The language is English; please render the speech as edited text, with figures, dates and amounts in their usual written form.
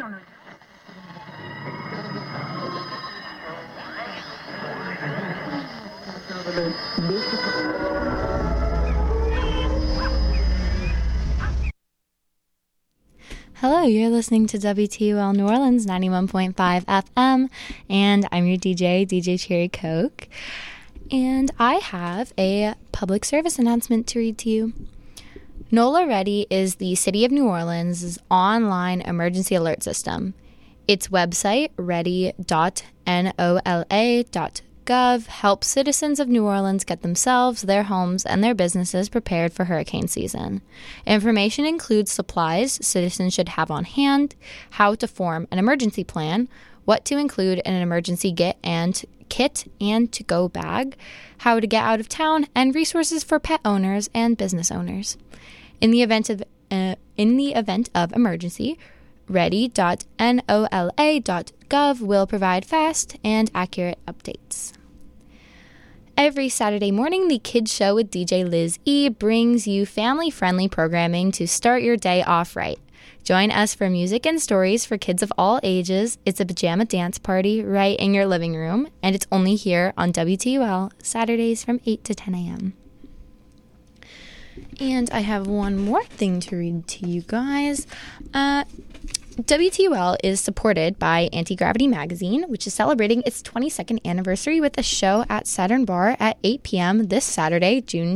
Hello, you're listening to WTUL New Orleans 91.5 FM, and I'm your DJ Cherry Coke. And I have a public service announcement to read to you. NOLA Ready is the City of New Orleans' online emergency alert system. Its website, ready.nola.gov, helps citizens of New Orleans get themselves, their homes, and their businesses prepared for hurricane season. Information includes supplies citizens should have on hand, how to form an emergency plan, what to include in an emergency kit and to-go bag, how to get out of town, and resources for pet owners and business owners. In the event of emergency, ready.nola.gov will provide fast and accurate updates. Every Saturday morning, the Kids Show with DJ Liz E brings you family-friendly programming to start your day off right. Join us for music and stories for kids of all ages. It's a pajama dance party right in your living room, and it's only here on WTUL, Saturdays from 8 to 10 a.m. And I have one more thing to read to you guys. WTUL is supported by Anti-Gravity Magazine, which is celebrating its 22nd anniversary with a show at Saturn Bar at 8 p.m. this Saturday, June